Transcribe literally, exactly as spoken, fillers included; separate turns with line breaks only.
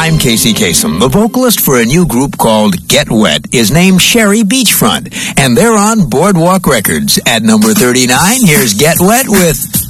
I'm Casey Kasem. The vocalist for a new group called Get Wet is named Sherry Beachfront, and they're on Boardwalk Records. At number thirty-nine, here's Get Wet with